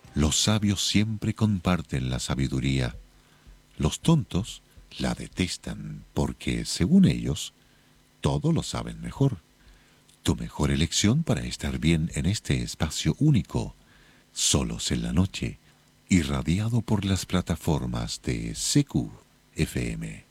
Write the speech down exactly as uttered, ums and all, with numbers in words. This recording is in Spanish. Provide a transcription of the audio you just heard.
Los sabios siempre comparten la sabiduría. Los tontos la detestan porque, según ellos, todo lo saben mejor. Tu mejor elección para estar bien en este espacio único, solos en la noche, irradiado por las plataformas de C Q F M.